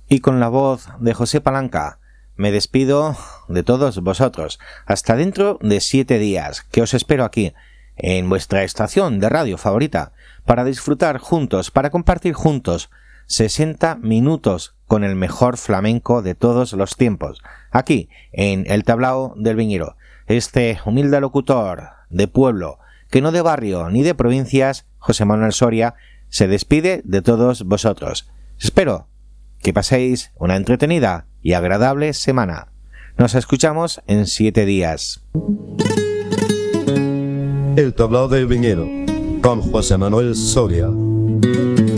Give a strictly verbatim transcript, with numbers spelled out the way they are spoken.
Y con la voz de José Palanca me despido de todos vosotros. Hasta dentro de siete días, que os espero aquí, en vuestra estación de radio favorita, para disfrutar juntos, para compartir juntos sesenta minutos con el mejor flamenco de todos los tiempos, aquí en El Tablao del Viñero. Este humilde locutor de pueblo, que no de barrio ni de provincias, José Manuel Soria, se despide de todos vosotros. Espero que paséis una entretenida y agradable semana. Nos escuchamos en siete días. El Tablao del Viñero, con José Manuel Soria.